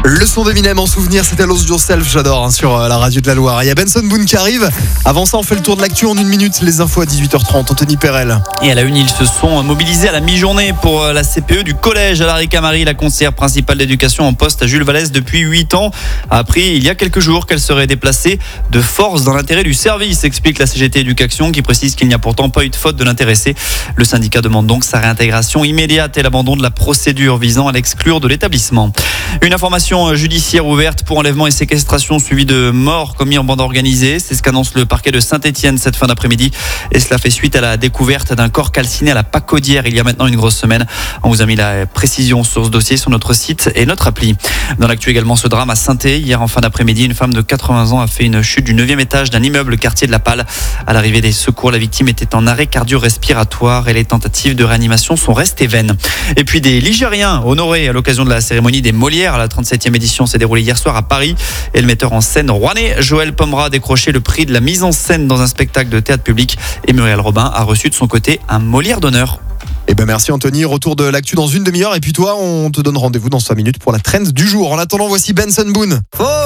Le son d'Eminem en souvenir, c'était Lose Yourself, j'adore, sur la radio de la Loire. Il y a Benson Boone qui arrive. Avant ça, on fait le tour de l'actu en 1 minute. Les infos à 18h30. Anthony Perel. Et à la une, ils se sont mobilisés à la mi-journée pour la CPE du collège. Alary Camari, la conseillère principale d'éducation en poste à Jules Vallès depuis 8 ans, a appris il y a quelques jours qu'elle serait déplacée de force dans l'intérêt du service, explique la CGT Éducation, qui précise qu'il n'y a pourtant pas eu de faute de l'intéressé. Le syndicat demande donc sa réintégration immédiate et l'abandon de la procédure visant à l'exclure de l'établissement. Une information judiciaire ouverte pour enlèvement et séquestration suivie de morts commis en bande organisée. C'est ce qu'annonce le parquet de Saint-Etienne cette fin d'après-midi. Et cela fait suite à la découverte d'un corps calciné à la Pacaudière il y a maintenant une grosse semaine. On vous a mis la précision sur ce dossier sur notre site et notre appli. Dans l'actu également, ce drame à Saint-Étienne. Hier en fin d'après-midi, une femme de 80 ans a fait une chute du 9e étage d'un immeuble quartier de la Palle. À l'arrivée des secours, la victime était en arrêt cardio-respiratoire et les tentatives de réanimation sont restées vaines. Et puis des Ligériens honorés à l'occasion de la cérémonie des Molières. La 37e édition s'est déroulée hier soir à Paris et le metteur en scène rouennais Joël Pomera a décroché le prix de la mise en scène dans un spectacle de théâtre public et Muriel Robin a reçu de son côté un Molière d'honneur. Eh ben merci Anthony, retour de l'actu dans une demi-heure et puis toi on te donne rendez-vous dans 5 minutes pour la trend du jour. En attendant, voici Benson Boone.